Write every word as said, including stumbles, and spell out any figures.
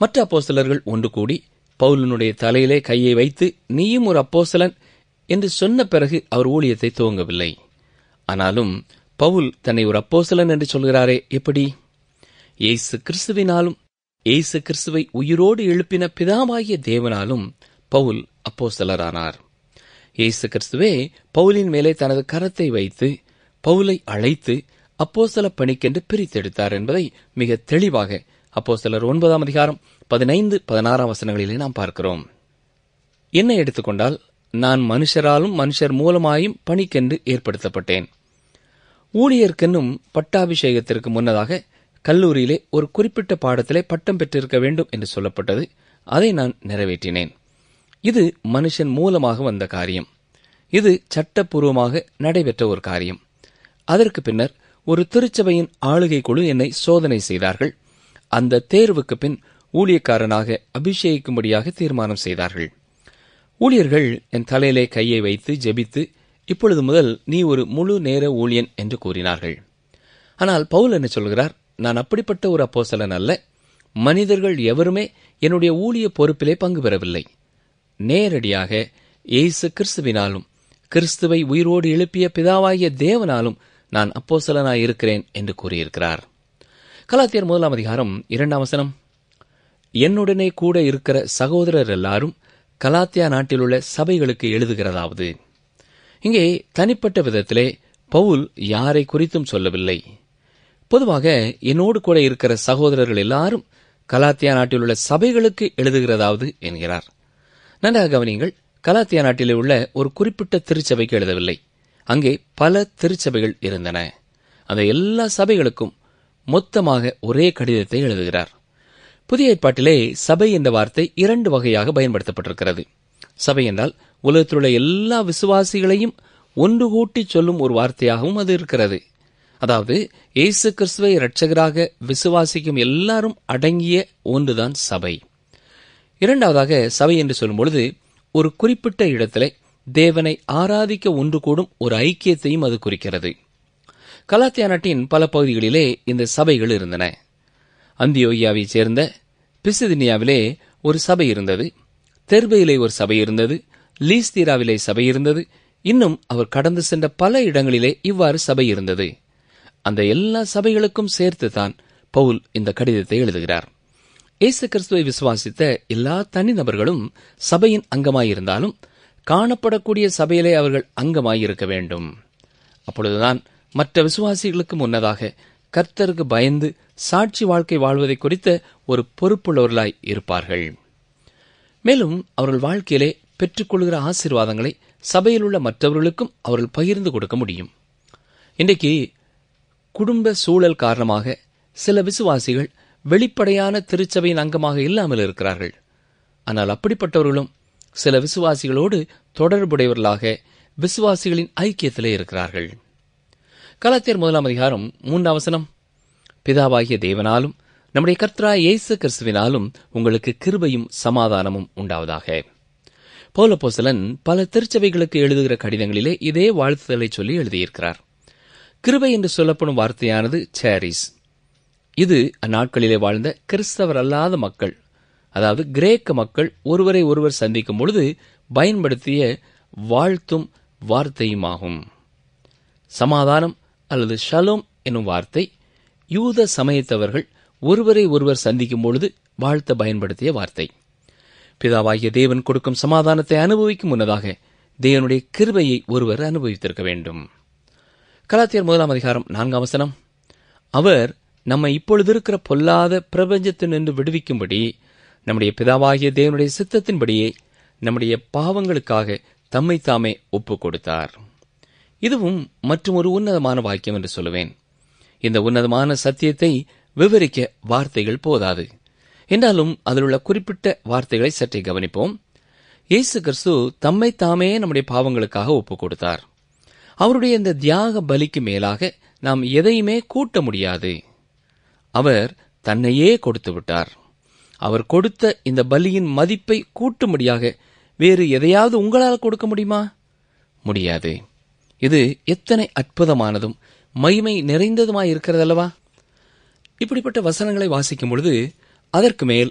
மற்ற அப்போஸ்தலர்கள் ஒன்று கூடி பவுலினுடைய தலையிலே கையை வைத்து நீயும் ஒரு அப்போஸ்தலன் என்று சொன்ன பிறகு அவர் ஊழியத்தை துவங்கவில்லை. ஆனாலும் பவுல் தன்னை ஒரு அப்போஸ்தலன் என்று சொல்கிறாரே, எப்படி? இயேசு கிறிஸ்துவினாலும் இயேசு கிறிஸ்துவை உயிரோடு எழுப்பின பிதாவாகிய தேவனாலும் பவுல் அப்போஸ்தலரானார். இயேசு கிறிஸ்துவே பவுலின் மேலே தனது கரத்தை வைத்து பவுலை அழைத்து அப்போஸ்தல பணிக்கென்று பிரித்தெடுத்தார் என்பதை மிக தெளிவாக அப்போஸ்தலர் ஒன்பதாம் அதிகாரம் பதினைந்து பதினாறாம் வசனங்களிலே நாம் பார்க்கிறோம். என்னை எடுத்துக்கொண்டால் நான் மனுஷராலும் மனுஷர் மூலமாயும் பணிக்கென்று ஏற்படுத்தப்பட்டேன். ஊழியர்க்கென்னும் பட்டாபிஷேகத்திற்கு முன்னதாக கல்லூரியிலே ஒரு குறிப்பிட்ட பாடத்திலே பட்டம் பெற்றிருக்க வேண்டும் என்று சொல்லப்பட்டது. அதை நான் நிறைவேற்றினேன். இது மனுஷன் மூலமாக வந்த காரியம். இது சட்டப்பூர்வமாக நடைபெற்ற ஒரு காரியம். அதற்கு பின்னர் ஒரு திருச்சபையின் ஆளுகை குழு என்னை சோதனை செய்தார்கள். அந்த தேர்வுக்கு பின் ஊழியக்காரனாக அபிஷேகிக்கும்படியாக தீர்மானம் செய்தார்கள். ஊழியர்கள் என் தலையிலே கையை வைத்து ஜெபித்து, இப்பொழுது முதல் நீ ஒரு முழு நேர ஊழியன் என்று கூறினார்கள். ஆனால் பவுல் என்ன சொல்கிறார்? நான் அப்படிப்பட்ட ஒரு அப்போஸ்தலன் அல்ல. மனிதர்கள் எவருமே என்னுடைய ஊழிய பொறுப்பிலே பங்கு பெறவில்லை. நேரடியாக இயேசு கிறிஸ்துவினாலும் கிறிஸ்துவை உயிரோடு எழுப்பிய பிதாவாகிய தேவனாலும் நான் அப்போஸ்தலனாயிருக்கிறேன் என்று கூறியிருக்கிறார். கலாத்தியர் முதலாம் அதிகாரம் இரண்டாம் வசனம், என்னுடனே கூட இருக்கிற சகோதரர் எல்லாரும் கலாத்தியா நாட்டிலுள்ள சபைகளுக்கு எழுதுகிறதாவது. இங்கே தனிப்பட்ட விதத்திலே பவுல் யாரை குறித்தும் சொல்லவில்லை. பொதுவாக என்னோடு கூட இருக்கிற சகோதரர்கள் எல்லாரும் கலாத்தியா நாட்டில் உள்ள சபைகளுக்கு எழுதுகிறதாவது என்கிறார். நன்றாக கவனியுங்கள். கலாத்தியா நாட்டிலே உள்ள ஒரு குறிப்பிட்ட திருச்சபைக்கு எழுதவில்லை. அங்கே பல திருச்சபைகள் இருந்தன. அந்த எல்லா சபைகளுக்கும் மொத்தமாக ஒரே கடிதத்தை எழுதுகிறார். புதிய ஏற்பாட்டிலே சபை என்ற வார்த்தை இரண்டு வகையாக பயன்படுத்தப்பட்டிருக்கிறது. சபை என்றால் உலகத்திலுள்ள எல்லா விசுவாசிகளையும் ஒன்று கூட்டி சொல்லும் ஒரு வார்த்தையாகவும் அது இருக்கிறது. அதாவது இயேசு கிறிஸ்துவை இரட்சகராக விசுவாசிக்கும் எல்லாரும் அடங்கிய ஒன்றுதான் சபை. இரண்டாவதாக சபை என்று சொல்லும்பொழுது ஒரு குறிப்பிட்ட இடத்திலே தேவனை ஆராதிக்க ஒன்று கூடும் ஒரு ஐக்கியத்தையும் அது குறிக்கிறது. கலாத்தியா நாட்டின் பல பகுதிகளிலே இந்த சபைகள் இருந்தன. அந்தியோகியாவைச் சேர்ந்த பிசிதினியாவிலே ஒரு சபை இருந்தது. தெர்பையிலே ஒரு சபை இருந்தது. லீஸ்தீராவிலே சபை இருந்தது. இன்னும் அவர் கடந்து சென்ற பல இடங்களிலே இவ்வாறு சபை இருந்தது. அந்த எல்லா சபைகளுக்கும் சேர்த்துதான் பவுல் இந்த கடிதத்தை எழுதுகிறார். இயேசு கிறிஸ்துவை விசுவாசித்த எல்லா தனிநபர்களும் சபையின் அங்கமாயிருந்தாலும் காணப்படக்கூடிய சபையிலே அவர்கள் அங்கமாயிருக்க வேண்டும். அப்பொழுதுதான் மற்ற விசுவாசிகளுக்கு முன்னதாக கர்த்தருக்கு பயந்து சாட்சி வாழ்க்கை வாழ்வதை குறித்த ஒரு பொறுப்புள்ளவர்களாய் இருப்பார்கள். மேலும் அவர்கள் வாழ்க்கையிலே பெற்றுக்கொள்கிற ஆசீர்வாதங்களை சபையில் உள்ள மற்றவர்களுக்கும் அவர்கள் பகிர்ந்து கொடுக்க முடியும். இன்றைக்கு குடும்ப சூழல் காரணமாக சில விசுவாசிகள் வெளிப்படையான திருச்சபையின் அங்கமாக இல்லாமல் இருக்கிறார்கள். ஆனால் அப்படிப்பட்டவர்களும் சில விசுவாசிகளோடு தொடர்புடையவர்களாக விசுவாசிகளின் ஐக்கியத்திலே இருக்கிறார்கள். கலாத்தியர் முதலாம் அதிகாரம் மூன்றாம் வசனம், பிதாவாகிய தேவனாலும் நம்முடைய கர்த்தராகிய இயேசு கிறிஸ்துவினாலும் உங்களுக்கு கிருபையும் சமாதானமும் உண்டாவதாக. பவுல் அப்போஸ்தலன் பல திருச்சபைகளுக்கு எழுதுகிற கடிதங்களிலே இதே வாழ்த்துதலை சொல்லி எழுதியிருக்கிறார். கிருபை என்று சொல்லப்படும் வார்த்தையானது சேரிஸ். இது அந்நாட்களிலே வாழ்ந்த கிறிஸ்தவர் அல்லாத மக்கள், அதாவது கிரேக்க மக்கள் ஒருவரை ஒருவர் சந்திக்கும் பொழுது பயன்படுத்திய வாழ்த்தும் வார்த்தையுமாகும். சமாதானம் அல்லது ஷலோம் என்னும் வார்த்தை யூத சமயத்தவர்கள் ஒருவரை ஒருவர் சந்திக்கும் பொழுது வாழ்த்த பயன்படுத்திய வார்த்தை. பிதாவாகிய தேவன் கொடுக்கும் சமாதானத்தை அனுபவிக்கும் முன்னதாக தேவனுடைய கிருபையை ஒருவர் அனுபவித்திருக்க வேண்டும். கலாத்தியர் முதலாம் அதிகாரம் நான்காம் வசனம், அவர் நம்மை இப்பொழுது இருக்கிற பொல்லாத பிரபஞ்சத்தினின்று விடுவிக்கும்படி நம்முடைய பிதாவாகிய தேவனுடைய சித்தத்தின்படியே நம்முடைய பாவங்களுக்காக தம்மை தாமே ஒப்புக் கொடுத்தார். இதுவும் மற்றும் ஒரு உன்னதமான வாக்கியம் என்று சொல்லுவேன். இந்த உன்னதமான சத்தியத்தை விவரிக்க வார்த்தைகள் போதாது. என்றாலும் அதில் உள்ள குறிப்பிட்ட வார்த்தைகளை சற்றே கவனிப்போம். இயேசு கிறிஸ்து தம்மை தாமே நம்முடைய பாவங்களுக்காக ஒப்புக் கொடுத்தார். அவருடைய இந்த தியாக பலிக்கு மேலாக நாம் எதையுமே கூட்ட முடியாது. அவர் தன்னையே கொடுத்து விட்டார். அவர் கொடுத்த இந்த பலியின் மதிப்பை கூட்டும்படியாக வேறு எதையாவது உங்களால் கொடுக்க முடியுமா? முடியாது. இது எத்தனை அற்புதமானதும் மகிமை நிறைந்ததுமாய் இருக்கிறதல்லவா? இப்படிப்பட்ட வசனங்களை வாசிக்கும் பொழுது அதற்கு மேல்